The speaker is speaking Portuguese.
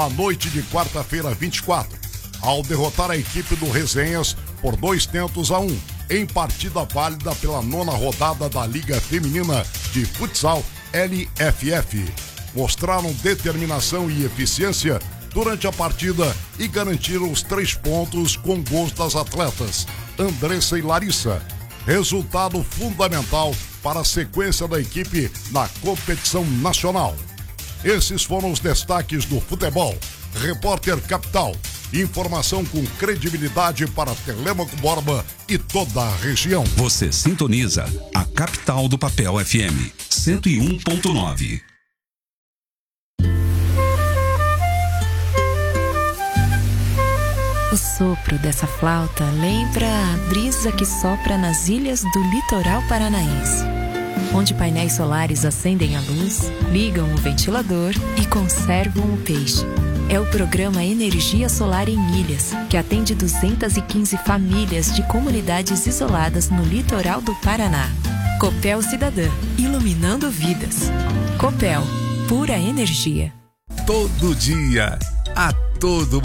A noite de quarta-feira 24, ao derrotar a equipe do Resenhas por 2-1 em partida válida pela 9ª rodada da Liga Feminina de Futsal LFF. Mostraram determinação e eficiência durante a partida e garantiram os 3 pontos com gols das atletas Andressa e Larissa. Resultado fundamental para a sequência da equipe na competição nacional. Esses foram os destaques do futebol. Repórter Capital. Informação com credibilidade para Telêmaco Borba e toda a região. Você sintoniza a Capital do Papel FM 101.9. O sopro dessa flauta lembra a brisa que sopra nas ilhas do litoral paranaense, onde painéis solares acendem a luz, ligam o ventilador e conservam o peixe. É o programa Energia Solar em Ilhas, que atende 215 famílias de comunidades isoladas no litoral do Paraná. Copel Cidadã, iluminando vidas. Copel, pura energia. Todo dia, a todo